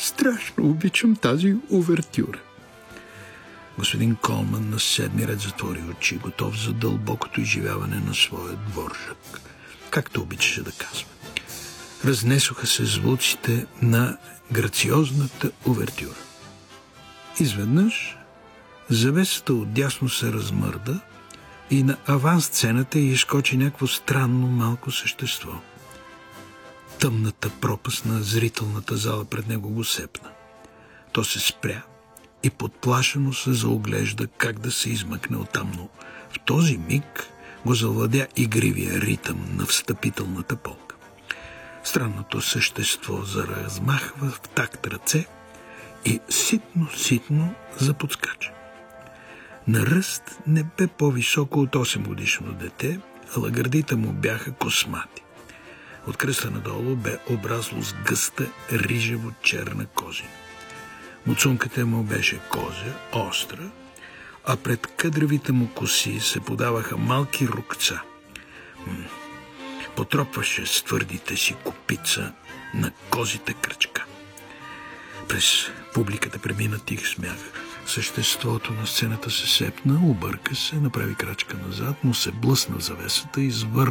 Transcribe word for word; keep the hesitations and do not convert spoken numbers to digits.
Страшно обичам тази увертюра. Господин Колман на седми ред затвори очи, готов за дълбокото изживяване на своя дворжак, както обичаше да казва. Разнесоха се звуците на грациозната увертюра. Изведнъж завесата отдясно се размърда и на авансцената изскочи някакво странно малко същество. Тъмната пропаст на зрителната зала пред него го сепна. То се спря и подплашено се заоглежда как да се измъкне оттам, но в този миг го завладя игривия ритъм на встъпителната полка. Странното същество заразмахва в такт ръце и ситно-ситно заподскача. На ръст не бе по-високо от осемгодишно дете, а гърдите му бяха космати. От кръста надолу бе обрасло с гъста рижево-черна кожина. Муцунката му беше козя, остра, а пред къдравите му коси се подаваха малки рукца. Потропваше с твърдите си копица на козите кръчка. През публиката премина тих смях. Съществото на сцената се сепна, обърка се, направи крачка назад, но се блъсна в завесата и извърна